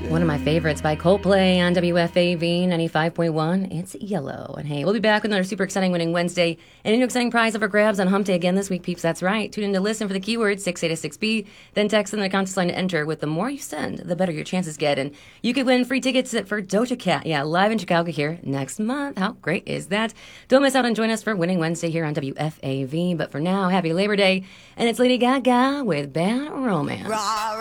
One of my favorites by Coldplay on WFAV 95.1. It's Yellow. And hey, we'll be back with another super exciting Winning Wednesday and a new exciting prize up for grabs on Hump Day again this week, peeps. That's right. Tune in to listen for the keyword 6A to 6B, then text in the contest line to enter. With the more you send, the better your chances get. And you could win free tickets for Doja Cat. Yeah, live in Chicago here next month. How great is that? Don't miss out and join us for Winning Wednesday here on WFAV. But for now, happy Labor Day. And it's Lady Gaga with Bad Romance.